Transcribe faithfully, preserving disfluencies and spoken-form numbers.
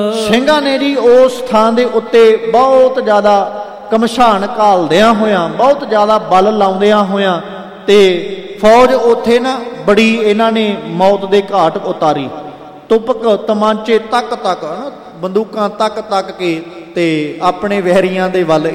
ਸਿੰਘਾਂ ਨੇ ਜੀ ਉਸ ਥਾਂ ਦੇ ਉੱਤੇ ਬਹੁਤ ਜ਼ਿਆਦਾ ਘਮਸ਼ਾਨ ਘਾਲਦਿਆਂ ਹੋਇਆਂ, ਬਹੁਤ ਜ਼ਿਆਦਾ ਬਲ ਲਾਉਂਦਿਆਂ ਹੋਇਆਂ ਤੇ ਫੌਜ ਉੱਥੇ ਨਾ ਬੜੀ ਇਹਨਾਂ ਨੇ ਮੌਤ ਦੇ ਘਾਟ ਉਤਾਰੀ। ਤੁਪਕ ਤਮਾਂਚੇ ਤੱਕ ਤੱਕ ਬੰਦੂਕਾਂ ਤੱਕ ਤੱਕ ਕੇ ਤੇ ਆਪਣੇ ਵਹਿਰੀਆਂ ਦੇ ਵੱਲ